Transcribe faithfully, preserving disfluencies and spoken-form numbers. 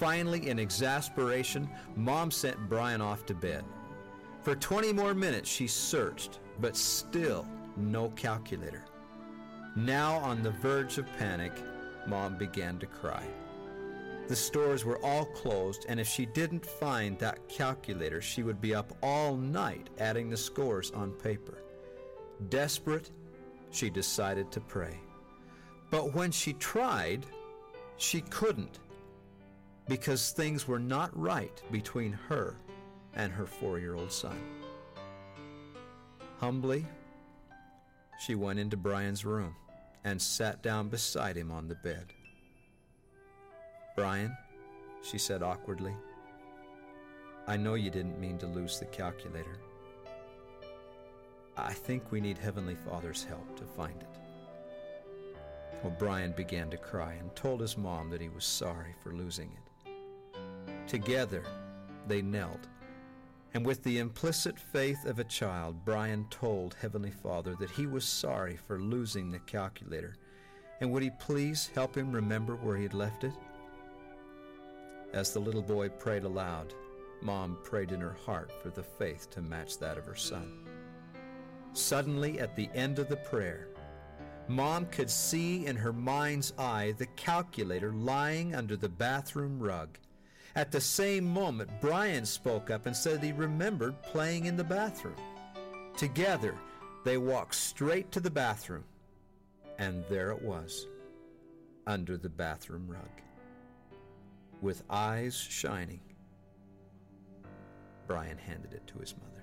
Finally, in exasperation, Mom sent Brian off to bed. For twenty more minutes she searched, but still no calculator. Now on the verge of panic, Mom began to cry. The stores were all closed, and if she didn't find that calculator, she would be up all night adding the scores on paper. Desperate, she decided to pray. But when she tried, she couldn't, because things were not right between her and her four-year-old son. Humbly, she went into Brian's room and sat down beside him on the bed. "Brian," she said awkwardly, "I know you didn't mean to lose the calculator. I think we need Heavenly Father's help to find it." Well, Brian began to cry and told his mom that he was sorry for losing it. Together, they knelt, and with the implicit faith of a child, Brian told Heavenly Father that he was sorry for losing the calculator, and would he please help him remember where he had left it? As the little boy prayed aloud, Mom prayed in her heart for the faith to match that of her son. Suddenly, at the end of the prayer, Mom could see in her mind's eye the calculator lying under the bathroom rug. At the same moment, Brian spoke up and said he remembered playing in the bathroom. Together, they walked straight to the bathroom, and there it was, under the bathroom rug. With eyes shining, Brian handed it to his mother.